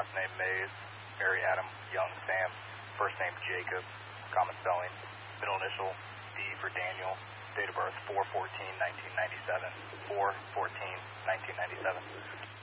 last name Mays, Mary Adam, Young Sam, first name Jacob, common spelling, middle initial D for Daniel, date of birth 4/14/1997, 4/14/1997.